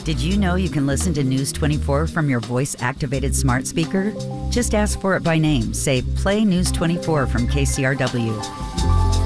Did you know you can listen to News 24 from your voice-activated smart speaker? Just ask for it by name. Say, play News 24 from KCRW.